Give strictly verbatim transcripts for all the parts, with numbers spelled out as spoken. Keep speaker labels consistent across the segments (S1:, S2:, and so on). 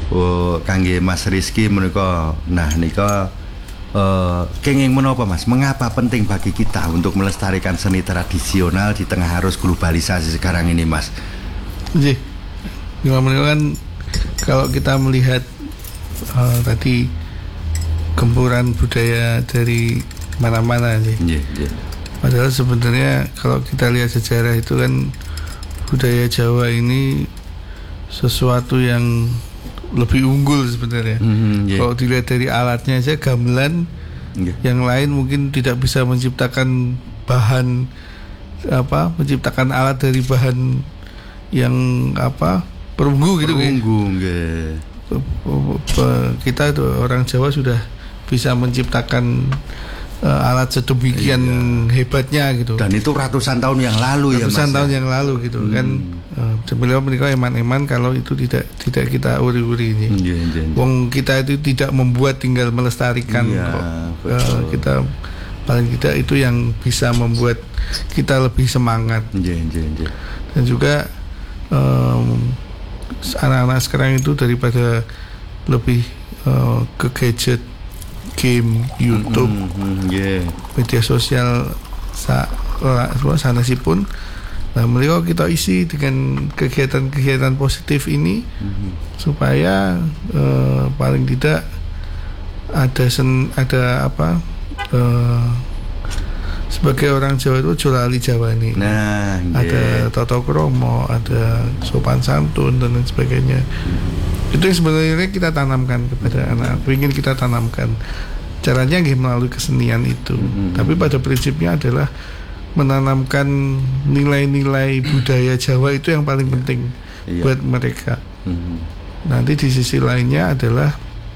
S1: Oh, kangge Mas Rizky menika. Nah, nika uh, kenging menapa Mas? Mengapa penting bagi kita untuk melestarikan seni tradisional di tengah arus globalisasi sekarang ini, Mas?
S2: Jadi, gimana kan kalau kita melihat uh, tadi gempuran budaya dari mana-mana sih.
S1: Yeah, yeah.
S2: Padahal sebenarnya kalau kita lihat sejarah itu kan budaya Jawa ini sesuatu yang lebih unggul sebenarnya. Mm-hmm, yeah. Kalau dilihat dari alatnya aja gamelan, yeah. yang lain mungkin tidak bisa menciptakan bahan apa, menciptakan alat dari bahan yang apa perunggu gitu.
S1: Perunggu, yeah.
S2: Kita itu orang Jawa sudah bisa menciptakan uh, alat sedemikian iya. hebatnya gitu.
S1: Dan itu ratusan tahun yang lalu
S2: ratusan ya Mas. Ratusan tahun ya? yang lalu gitu hmm. kan. Beliau uh, menikah eman-eman kalau itu tidak tidak kita uri-uri ini. Iya, iya, iya. Wong kita itu tidak membuat, tinggal melestarikan iya, kok. Uh, kita paling tidak itu yang bisa membuat kita lebih semangat. Iya, iya, iya. Dan juga um, anak-anak sekarang itu daripada lebih uh, ke gadget, game, YouTube, mm-hmm, yeah. media sosial sa, sana si pun. Nah, beliau kita isi dengan kegiatan-kegiatan positif ini mm-hmm. supaya uh, paling tidak ada sen, ada apa uh, sebagai orang Jawa itu jolali Jawa nih. Nah, yeah. ada tata krama, ada sopan santun dan lain sebagainya. Itu yang sebenarnya kita tanamkan kepada anak, ingin kita tanamkan. Caranya nggih melalui kesenian itu. Mm-hmm. Tapi pada prinsipnya adalah menanamkan nilai-nilai budaya Jawa itu yang paling penting yeah. buat mereka. Mm-hmm. Nanti di sisi lainnya adalah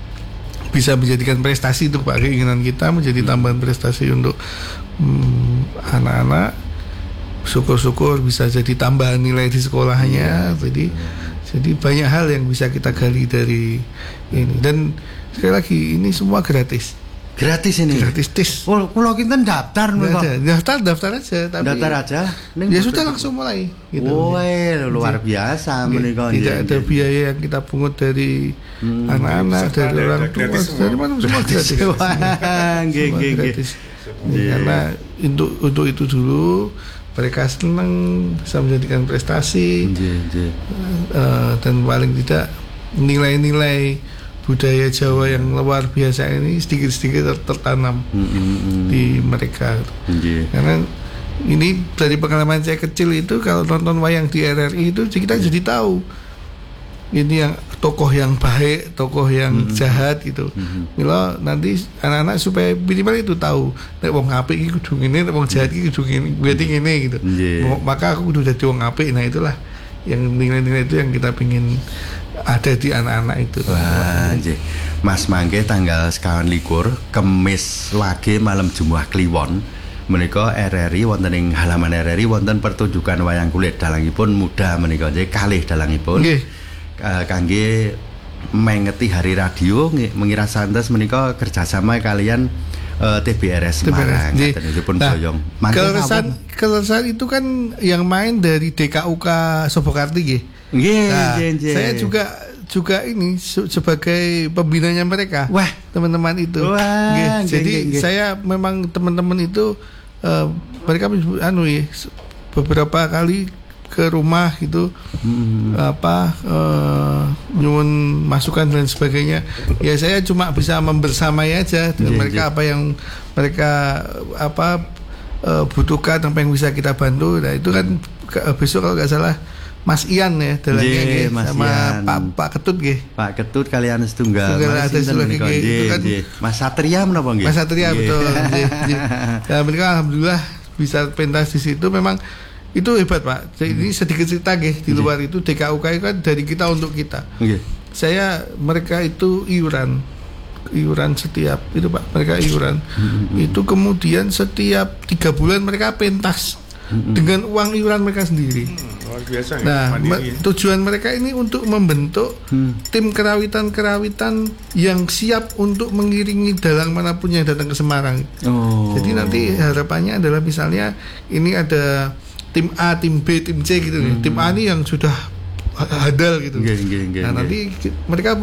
S2: bisa menjadikan prestasi untuk Pak, keinginan kita menjadi tambahan prestasi untuk hmm, anak-anak. Syukur-syukur bisa jadi tambahan nilai di sekolahnya. Yeah. Jadi yeah. Jadi banyak hal yang bisa kita gali dari ini. Dan sekali lagi ini semua gratis.
S1: Gratis ini.
S2: Gratis tis.
S1: Oh, kalau kita daftar,
S2: daftar, daftar aja. Tapi
S1: daftar aja.
S2: Ya sudah langsung mulai. Gitu.
S1: Oh, luar biasa menikah.
S2: Tidak ada biaya yang kita pungut dari hmm, anak-anak, dari orang tua, dari mana semua gratis. Semua gratis. Karena untuk untuk itu dulu. Mereka senang bisa menjadikan prestasi yeah, yeah. Uh, dan paling tidak nilai-nilai budaya Jawa yang luar biasa ini sedikit-sedikit tertanam mm-hmm. di mereka yeah. Karena ini dari pengalaman saya kecil itu kalau nonton wayang di R R I itu kita yeah. jadi tahu ini yang tokoh yang baik, tokoh yang mm-hmm. jahat gitu. Mm-hmm. Mila nanti anak-anak supaya minimal itu tahu nek wong apik iki kudu ngene, nek wong jahat iki kudu ngene, berarti ngene gitu. Yeah. Maka aku kudu dadi wong apik. Nah itulah yang nilai-nilai itu yang kita pingin ada di anak-anak itu.
S1: Wah, nggih. Mas mangke tanggal sekawan likur Kemis Wage malam Jumat Kliwon menika R R I wonten ing halaman R R I wonten pertunjukan wayang kulit dalangipun muda menika nggih kalih dalangipun. Nggih. Uh, kangge mengeti hari radio mengira santas menika kerjasama kalian uh, T B R S Semarang pun
S2: nah, boyong. Keleresan keleresan itu kan yang main dari D K U K Sobokarti nggih. Nggih, nah, saya juga juga ini sebagai pembinanya mereka. Wah, teman-teman itu. Wah, nggih. Jadi nge, nge. saya memang teman-teman itu uh, mereka anu ya beberapa kali ke rumah gitu hmm. apa uh, nyuwun masukan dan sebagainya. Ya saya cuma bisa membersamai aja dengan yeah, mereka yeah. apa yang mereka apa uh, butuhkan, apa yang bisa kita bantu. Nah itu kan hmm. besok kalau nggak salah Mas Ian ya dalangnya yeah, sama Ian. Pak Pak Ketut nggih.
S1: Pak Ketut kalian setunggal.
S2: Mas ada lagi itu kan
S1: Mas Satria menapa nggih?
S2: Mas Satria yeah. betul. Ya mereka alhamdulillah bisa pentas di situ. Memang itu hebat Pak. Jadi sedikit cerita nggih di luar itu D K U K kan dari kita untuk kita. Okay. Saya mereka itu iuran, iuran setiap itu Pak. Mereka iuran. Mm-hmm. Itu kemudian setiap tiga bulan mereka pentas mm-hmm. dengan uang iuran mereka sendiri. Hmm, luar biasa. Nah me- tujuan mereka ini untuk membentuk hmm. tim kerawitan-kerawitan yang siap untuk mengiringi dalang manapun yang datang ke Semarang. Oh. Jadi nanti harapannya adalah misalnya ini ada tim A, tim B, tim C gitu. Hmm. Tim A ini yang sudah handal gitu. Geng, geng, geng, nah, nanti mereka